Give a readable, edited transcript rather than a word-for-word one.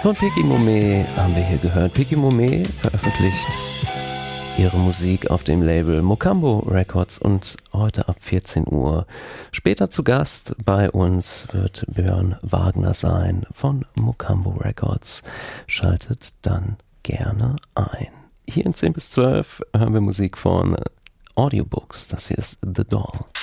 Von Peki Mome haben wir hier gehört. Peki Mome veröffentlicht ihre Musik auf dem Label Mokambo Records und heute ab 14 Uhr. Später zu Gast bei uns wird Björn Wagner sein von Mokambo Records. Schaltet dann gerne ein. Hier in 10 bis 12 hören wir Musik von Audiobooks. Das hier ist The Doll.